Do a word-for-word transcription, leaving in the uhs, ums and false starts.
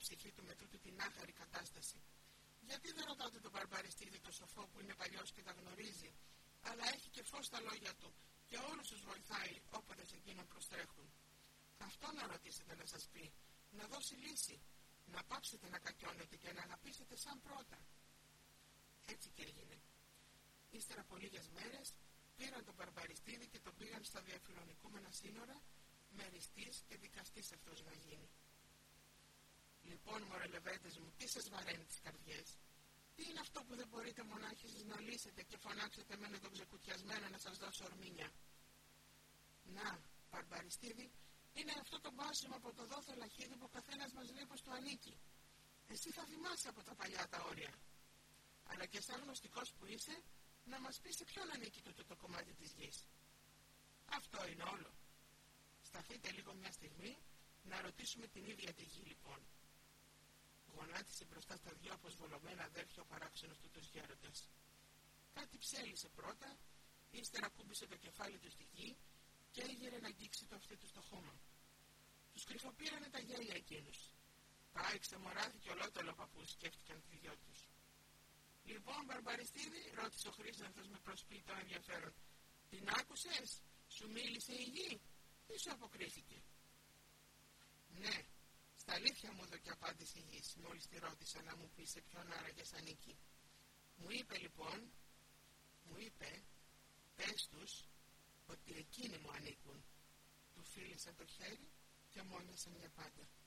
ψυχή του με τούτη την άχαρη κατάσταση. Γιατί δεν ρωτάτε τον Μπαρμπαριστίδη το σοφό που είναι παλιός και τα γνωρίζει, αλλά έχει και φως στα λόγια του και όλους τους βοηθάει όποτε σε εκείνον προστρέχουν. Αυτό να ρωτήσετε να σας πει, να δώσει λύση, να πάψετε να κακιώνετε και να αγαπήσετε σαν πρώτα. Έτσι και έγινε. Ύστερα από λίγες μέρες πήραν τον Μπαρμπαριστίδη και τον πήγαν στα διαφιλονικούμενα σύνορα, μεριστής και δικαστής αυτός να γίνει. Λοιπόν, μωρέ λεβέντες μου, τι σας βαραίνει τις καρδιές? Τι είναι αυτό που δεν μπορείτε μονάχοι σας να λύσετε και φωνάξετε μένω τον ξεκουτιασμένο να σας δώσω ορμήνια? Να, Μπαρμπαριστίδη, είναι αυτό το μπάσιμο από το δόθο λαχίδι που ο καθένας μας λέει πως του ανήκει. Εσύ θα θυμάσαι από τα παλιά τα όρια. Αλλά και σαν γνωστικός που είσαι, να μας πεις σε ποιον ανήκει τούτο το κομμάτι της γης. Αυτό είναι όλο. Σταθείτε λίγο μια στιγμή να ρωτήσουμε την ίδια τη γη λοιπόν. Γονάτισε μπροστά στα δυο αποσβολωμένα αδέρφια ο παράξενος τούτος γέροντας. Κάτι ψέλισε πρώτα, ύστερα κούμπησε το κεφάλι του στη γη και έγειρε να αγγίξει το αυτί του στο χώμα. Τους κρυφοπήρανε τα γέλια εκείνους. Πάει ξεμοράθηκε ολότελο παππούς, σκέφτηκαν οι δυο τους. Λοιπόν, Μπαρμπαριστίδη, ρώτησε ο Χρήσανθος με προσποιητό ενδιαφέρον, την άκουσες, σου μίλησε η γη ή σου αποκρίθηκε? Ναι, στα αλήθεια μου εδώ και απάντησε η γης, μόλις τη ρώτησα να μου πει σε ποιον άραγες ανήκει. Μου είπε λοιπόν, μου είπε, πες τους ότι εκείνοι μου ανήκουν. Του φίλησαν το χέρι και μόνιασαν για πάντα.